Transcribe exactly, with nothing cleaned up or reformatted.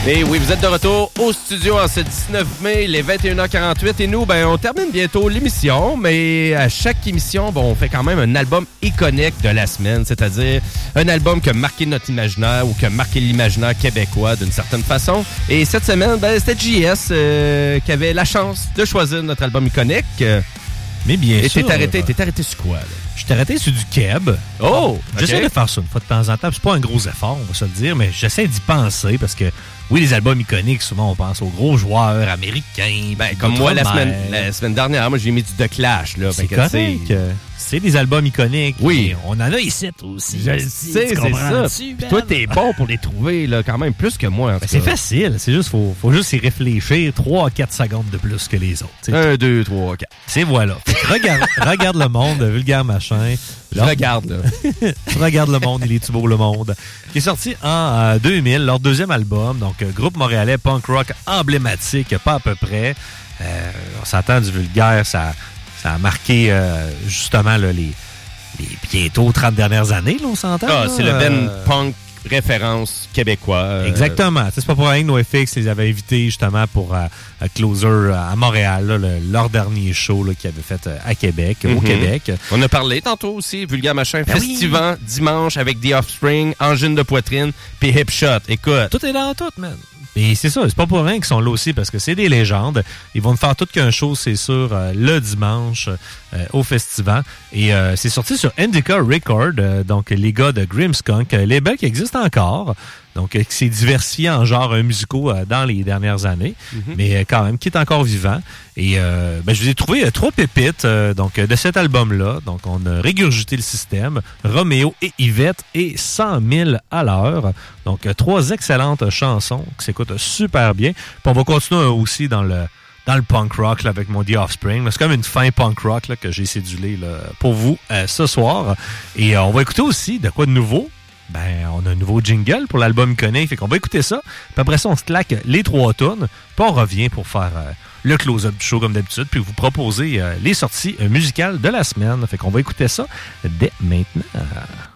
Et oui, vous êtes de retour au studio en ce dix-neuf mai, les vingt et une heures quarante-huit. Et nous, ben, on termine bientôt l'émission, mais à chaque émission, bon, on fait quand même un album iconique de la semaine, c'est-à-dire un album qui a marqué notre imaginaire ou qui a marqué l'imaginaire québécois d'une certaine façon. Et cette semaine, ben, c'était J S euh, qui avait la chance de choisir notre album iconique. Mais bien et sûr. Et t'es arrêté, t'es arrêté sur quoi, là? Je t'ai arrêté sur du keb. Oh! J'essaie okay. de faire ça une fois de temps en temps. C'est pas un gros effort, on va se le dire, mais j'essaie d'y penser parce que, oui, les albums iconiques, souvent, on pense aux gros joueurs américains. Ben, comme moi, la semaine, la semaine dernière, moi, j'ai mis du The Clash, là. C'est ben, correct. C'est des albums iconiques. Oui. On en a ici aussi. Je le sais, c'est ça. Puis toi, t'es bon pour les trouver, là, quand même, plus que moi. Ben, c'est facile. C'est juste, faut, faut juste y réfléchir trois à quatre secondes de plus que les autres. T'sais. Un, deux, trois, quatre. C'est voilà. regarde, regarde le monde, vulgaire machin. Je regarde, là. Regarde le monde, il est beau le monde. Qui est sorti en euh, deux mille, leur deuxième album. Donc, euh, groupe montréalais punk rock emblématique, pas à peu près. Euh, on s'entend du vulgaire, ça, ça a marqué euh, justement là, les, les bientôt trente dernières années, là, on s'entend. Ah, là, c'est le ben euh... punk référence québécois. Euh... Exactement. C'est pas pour rien que NoFX les avait invités justement pour euh, Closer à Montréal, là, le, leur dernier show là, qu'ils avaient fait euh, à Québec, mm-hmm. au Québec. On a parlé tantôt aussi, Vulgaire Machin, ben Festivant, oui. Dimanche avec The Offspring, Angine de poitrine, puis Hip Shot. Écoute. Tout est dans tout, man. Et c'est ça, c'est pas pour rien qu'ils sont là aussi, parce que c'est des légendes. Ils vont nous faire tout qu'un show, c'est sûr, euh, le dimanche euh, au Festivant. Et euh, c'est sorti sur Indica Record, euh, donc les gars de Grimmskunk, euh, label qui existe encore, donc euh, qui s'est diversifié en genres musicaux euh, dans les dernières années, mm-hmm. mais euh, quand même, qui est encore vivant. Et euh, ben, je vous ai trouvé euh, trois pépites euh, donc, euh, de cet album-là. Donc, on a régurgité le système, Roméo et Yvette et cent mille à l'heure. Donc, euh, trois excellentes chansons qui s'écoutent super bien. Puis on va continuer euh, aussi dans le dans le punk rock là, avec mon The Offspring. C'est comme une fin punk rock là, que j'ai cédulé là, pour vous euh, ce soir. Et euh, on va écouter aussi de quoi de nouveau. Ben, on a un nouveau jingle pour l'album iconique. Fait qu'on va écouter ça. Puis après ça, on se claque les trois tunes. Puis on revient pour faire euh, le close-up du show comme d'habitude. Puis vous proposer euh, les sorties euh, musicales de la semaine. Fait qu'on va écouter ça dès maintenant.